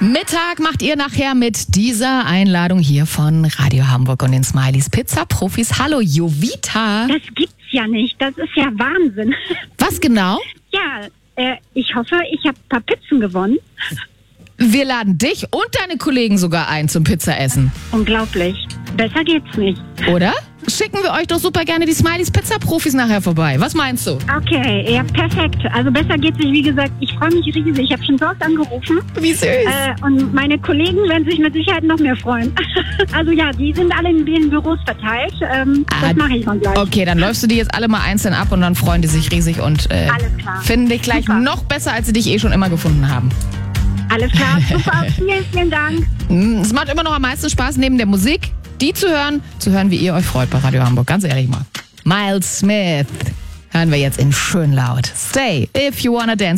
Mittag macht ihr nachher mit dieser Einladung hier von Radio Hamburg und den Smileys Pizza Profis. Hallo Jovita. Das gibt's ja nicht. Das ist ja Wahnsinn. Was genau? Ja, ich hoffe, ich habe ein paar Pizzen gewonnen. Wir laden dich und deine Kollegen sogar ein zum Pizzaessen. Unglaublich. Besser geht's nicht. Oder? Schicken wir euch doch super gerne die Smileys Pizza Profis nachher vorbei. Was meinst du? Okay, ja, perfekt. Also besser geht's nicht. Wie gesagt, ich freue mich riesig. Ich habe schon so oft angerufen. Wie süß. Und meine Kollegen werden sich mit Sicherheit noch mehr freuen. Also ja, die sind alle in den Büros verteilt. Das mache ich dann gleich. Okay, dann läufst du die jetzt alle mal einzeln ab und dann freuen die sich riesig und Alles klar. finden dich gleich Super. noch besser, als sie dich eh schon immer gefunden haben. Alles klar, super. Vielen Dank. Es macht immer noch am meisten Spaß, neben der Musik, die zu hören, wie ihr euch freut bei Radio Hamburg. Ganz ehrlich mal. Miles Smith hören wir jetzt in schön laut. Stay if you wanna dance.